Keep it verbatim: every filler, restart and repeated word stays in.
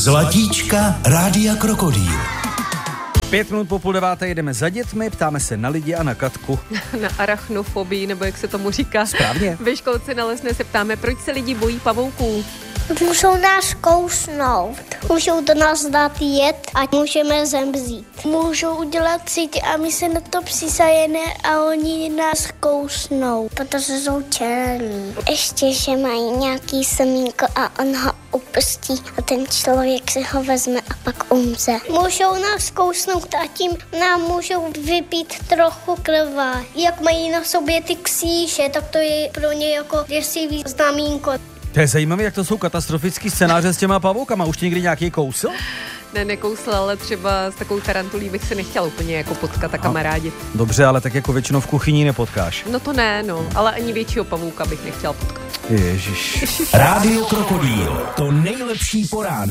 Zlatíčka Rádia Krokodýl. Pět minut po půl deváté jedeme za dětmi, ptáme se na lidi a na Katku. Na arachnofobii, nebo jak se tomu říká. Správně. Ve školce na Lesné se ptáme, proč se lidi bojí pavouků. Můžou nás kousnout, můžou do nás dát jed a můžeme zemřít. Můžou udělat síť a my se na to přisajeme a oni nás kousnou, protože jsou černí. Ještě, že mají nějaký semínko a on ho upustí a ten člověk si ho vezme a pak umře. Můžou nás kousnout a tím nám můžou vypít trochu krve. Jak mají na sobě ty kříže, tak to je pro ně jako děsivý znamínko. To je zajímavé, jak to jsou katastrofický scénáře s těma pavoukama. Už někdy nějaký kousl? Ne, nekousl, ale třeba s takovou tarantulí bych se nechtěla úplně jako potkat a kamarádit. Dobře, ale tak jako většinou v kuchyni nepotkáš. No to ne, no, ale ani většího pavouka bych nechtěla potkat. Ježiš. Rádio Krokodýl, to nejlepší po ránu.